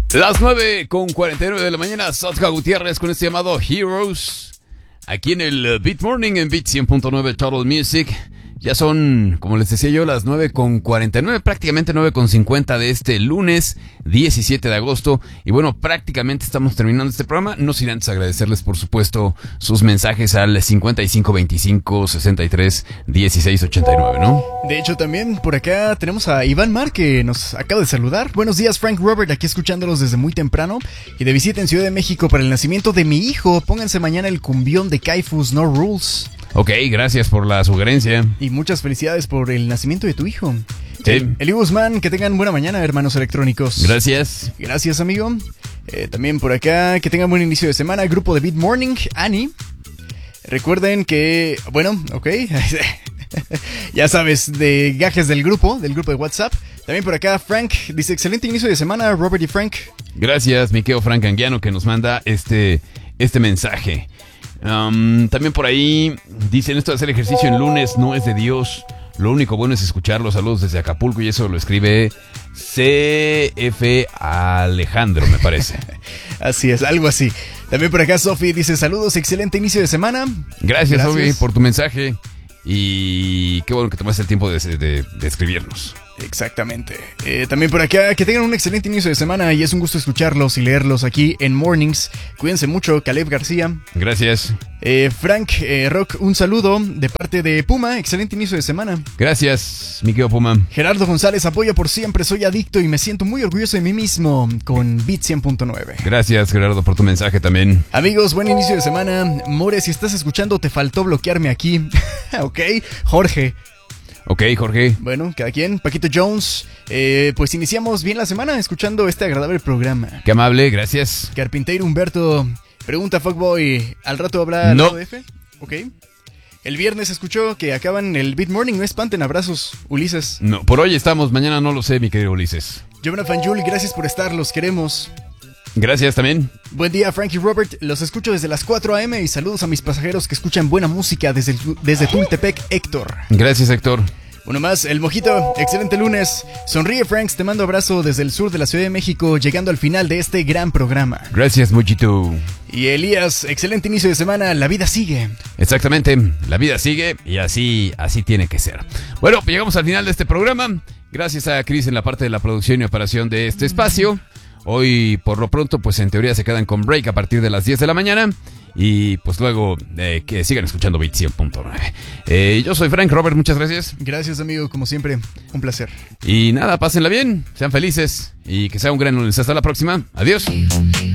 Las 9:49 de la mañana, Sotja Gutiérrez con este llamado Heroes. Aquí en el Beat Morning en Beat 100.9 Total Music. Ya son, como les decía yo, las 9:49, prácticamente 9:50 de este lunes 17 de agosto. Y bueno, prácticamente estamos terminando este programa. No sin antes agradecerles, por supuesto, sus mensajes al 5525-63-1689, ¿no? De hecho, también por acá tenemos a Iván Mar, que nos acaba de saludar. Buenos días, Frank Robert, aquí escuchándolos desde muy temprano. Y de visita en Ciudad de México para el nacimiento de mi hijo. Pónganse mañana el cumbión de Kaifus No Rules. Ok, gracias por la sugerencia. Y muchas felicidades por el nacimiento de tu hijo. Sí. Eli Guzmán, que tengan buena mañana, hermanos electrónicos. Gracias. Gracias, amigo. También por acá, que tengan buen inicio de semana. Grupo de Beat Morning, Annie. Recuerden que, bueno, ok. Ya sabes, de gajes del grupo de WhatsApp. También por acá, Frank dice, excelente inicio de semana, Robert y Frank. Gracias, mi querido Frank Anguiano, que nos manda este mensaje. También por ahí dicen, esto de hacer ejercicio en lunes no es de Dios. Lo único bueno es escuchar los saludos desde Acapulco, y eso lo escribe CF Alejandro, me parece. Así es, algo así. También por acá Sofi dice, saludos, excelente inicio de semana. Gracias. Sofi, por tu mensaje. Y qué bueno que tomaste el tiempo de escribirnos. Exactamente. También por acá, que tengan un excelente inicio de semana y es un gusto escucharlos y leerlos aquí en Mornings. Cuídense mucho, Caleb García. Gracias. Frank Rock, un saludo de parte de Puma, excelente inicio de semana. Gracias, mi querido Puma. Gerardo González, apoyo por siempre, soy adicto y me siento muy orgulloso de mí mismo con Beat 100.9. Gracias, Gerardo, por tu mensaje también. Amigos, buen inicio de semana. More, si estás escuchando, te faltó bloquearme aquí. Ok, Jorge. Ok, Jorge. Bueno, cada quien. Paquito Jones. Pues iniciamos bien la semana escuchando este agradable programa. Qué amable, gracias. Carpinteiro Humberto pregunta, Fuckboy, ¿al rato habrá no. DF? Ok. El viernes escuchó que acaban el Beat Morning, no espanten, abrazos, Ulises. No, por hoy estamos, mañana no lo sé, mi querido Ulises. Giovanna Fanjul, gracias por estar, los queremos. Gracias también. Buen día, Frankie Robert. Los escucho desde las 4 a.m. y saludos a mis pasajeros que escuchan buena música desde Tultepec, Héctor. Gracias, Héctor. Uno más, el Mojito. Excelente lunes. Sonríe, Franks. Te mando abrazo desde el sur de la Ciudad de México, llegando al final de este gran programa. Gracias, Mojito. Y Elías, excelente inicio de semana. La vida sigue. Exactamente, la vida sigue y así tiene que ser. Bueno, pues llegamos al final de este programa. Gracias a Chris en la parte de la producción y operación de este espacio. Hoy, por lo pronto, pues en teoría se quedan con break a partir de las 10 de la mañana. Y pues luego que sigan escuchando Beat 100.9. Yo soy Frank Robert, muchas gracias. Gracias, amigo, como siempre, un placer. Y nada, pásenla bien, sean felices y que sea un gran lunes. Hasta la próxima, adiós.